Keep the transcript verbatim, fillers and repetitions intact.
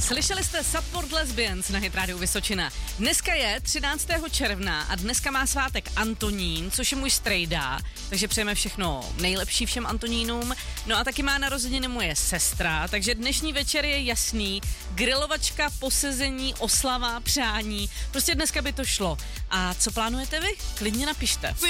Slyšeli jste Support Lesbians na Hit Radio Vysočina. Dneska je třináctého června a dneska má svátek Antonín, což je můj strejda, takže přejeme všechno nejlepší všem Antonínům. No a taky má narozeniny moje sestra, takže dnešní večer je jasný. Grilovačka, posezení, oslava, přání. Prostě dneska by to šlo. A co plánujete vy? Klidně napište.